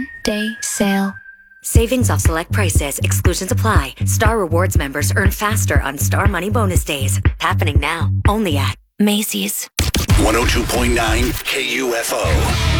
Day sale. Savings off select prices. Exclusions apply. Star Rewards members earn faster on Star Money Bonus Days. Happening now. Only at Macy's. 102.9 KUFO.